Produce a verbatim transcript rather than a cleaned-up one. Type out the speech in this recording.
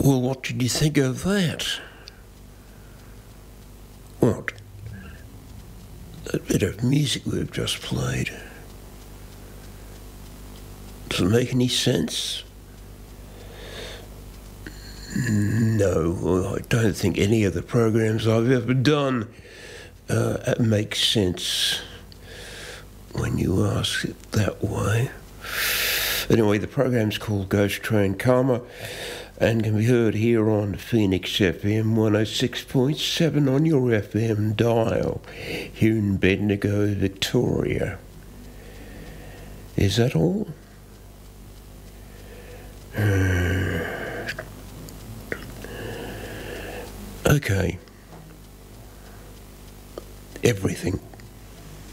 Well, what did you think of that? What? That bit of music we've just played. Does it make any sense? No, I don't think any of the programs I've ever done uh, make sense when you ask it that way. Anyway, the program's called Ghost Train Karma and can be heard here on Phoenix F M one oh six point seven on your F M dial here in Bendigo, Victoria. Is that all? Uh, okay. Everything.